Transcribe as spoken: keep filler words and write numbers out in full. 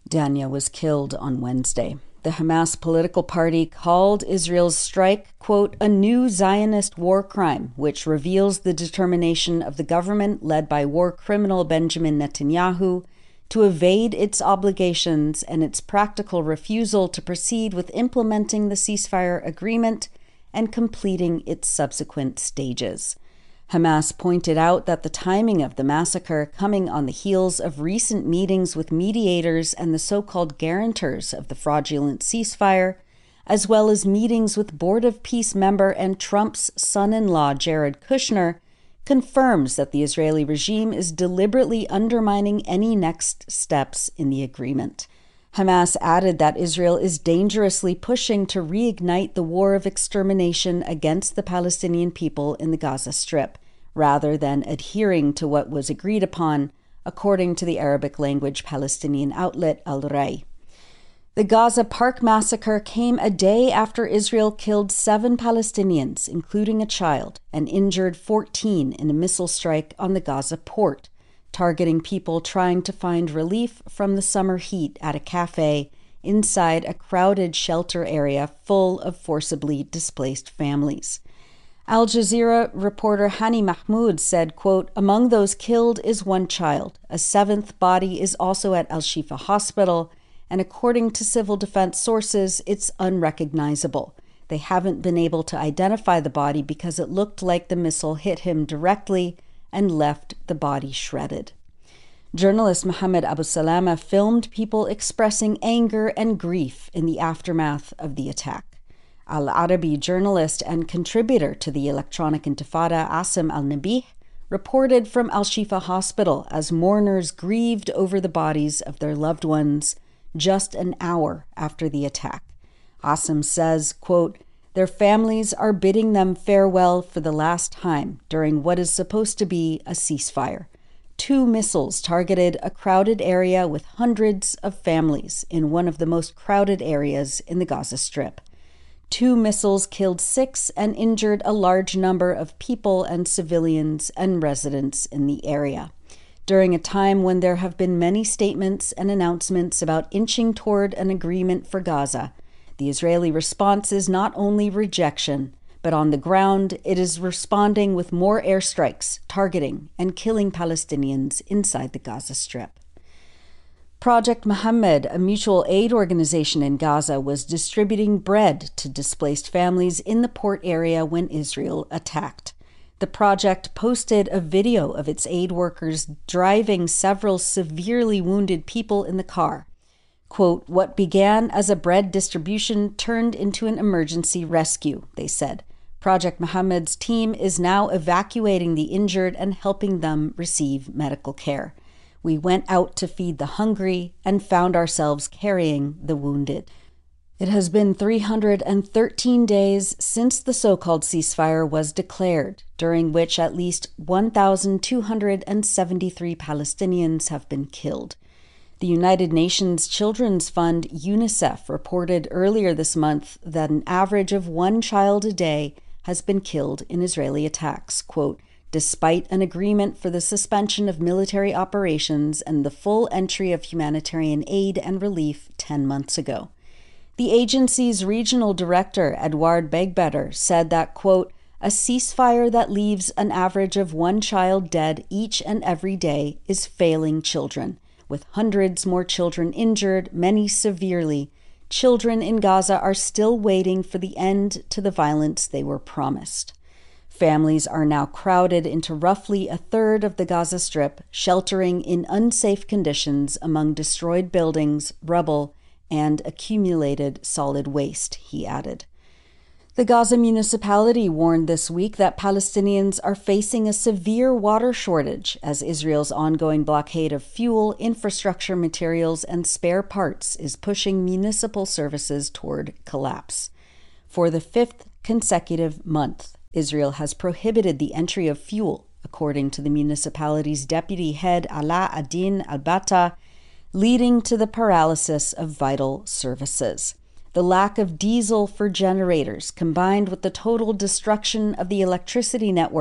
Dania was killed on Wednesday. The Hamas political party called Israel's strike, quote, a new Zionist war crime, which reveals the determination of the government led by war criminal Benjamin Netanyahu to evade its obligations and its practical refusal to proceed with implementing the ceasefire agreement and completing its subsequent stages. Hamas pointed out that the timing of the massacre, coming on the heels of recent meetings with mediators and the so-called guarantors of the fraudulent ceasefire, as well as meetings with Board of Peace member and Trump's son-in-law Jared Kushner, confirms that the Israeli regime is deliberately undermining any next steps in the agreement. Hamas added that Israel is dangerously pushing to reignite the war of extermination against the Palestinian people in the Gaza Strip, rather than adhering to what was agreed upon, according to the Arabic-language Palestinian outlet Al-Ray. The Gaza Park massacre came a day after Israel killed seven Palestinians, including a child, and injured fourteen in a missile strike on the Gaza port, targeting people trying to find relief from the summer heat at a cafe inside a crowded shelter area full of forcibly displaced families. Al Jazeera reporter Hani Mahmoud said, quote, among those killed is one child. A seventh body is also at Al-Shifa Hospital, and according to civil defense sources, it's unrecognizable. They haven't been able to identify the body because it looked like the missile hit him directly and left the body shredded. Journalist Mohammed Abu Salama filmed people expressing anger and grief in the aftermath of the attack. Al-Arabi journalist and contributor to the Electronic Intifada, Asim Al-Nabih, reported from Al-Shifa Hospital as mourners grieved over the bodies of their loved ones just an hour after the attack. Asim says, quote, their families are bidding them farewell for the last time during what is supposed to be a ceasefire. Two missiles targeted a crowded area with hundreds of families in one of the most crowded areas in the Gaza Strip. Two missiles killed six and injured a large number of people and civilians and residents in the area. During a time when there have been many statements and announcements about inching toward an agreement for Gaza, the Israeli response is not only rejection, but on the ground, it is responding with more airstrikes, targeting and killing Palestinians inside the Gaza Strip. Project Muhammad, a mutual aid organization in Gaza, was distributing bread to displaced families in the port area when Israel attacked. The project posted a video of its aid workers driving several severely wounded people in the car. Quote, what began as a bread distribution turned into an emergency rescue, they said. Project Muhammad's team is now evacuating the injured and helping them receive medical care. We went out to feed the hungry and found ourselves carrying the wounded. It has been three hundred thirteen days since the so-called ceasefire was declared, during which at least one thousand two hundred seventy-three Palestinians have been killed. The United Nations Children's Fund, UNICEF, reported earlier this month that an average of one child a day has been killed in Israeli attacks, quote, despite an agreement for the suspension of military operations and the full entry of humanitarian aid and relief ten months ago. The agency's regional director, Edouard Begbetter, said that, quote, a ceasefire that leaves an average of one child dead each and every day is failing children. With hundreds more children injured, many severely, children in Gaza are still waiting for the end to the violence they were promised. Families are now crowded into roughly a third of the Gaza Strip, sheltering in unsafe conditions among destroyed buildings, rubble, and accumulated solid waste, he added. The Gaza municipality warned this week that Palestinians are facing a severe water shortage as Israel's ongoing blockade of fuel, infrastructure materials, and spare parts is pushing municipal services toward collapse. For the fifth consecutive month, Israel has prohibited the entry of fuel, according to the municipality's deputy head Ala Adin Al-Bata, leading to the paralysis of vital services. The lack of diesel for generators, combined with the total destruction of the electricity network,